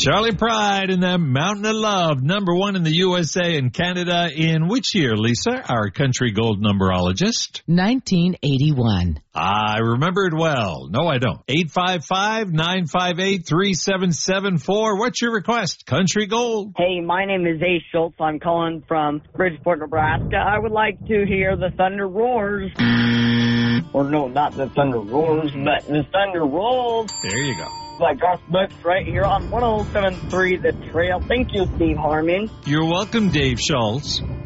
Charlie Pride in the Mountain of Love, number one in the USA and Canada in which year, Lisa, our country gold numberologist? 1981. I remember it well. No, I don't. 855-958-3774. What's your request? Country gold. Hey, my name is Ace Schultz. I'm calling from Bridgeport, Nebraska. I would like to hear the Thunder Roars. Or no, not the Thunder Roars, but the Thunder Rolls. There you go. By Garth Brooks right here on 107.3 The Trail. Thank you, Steve Harmon. You're welcome, Dave Schultz.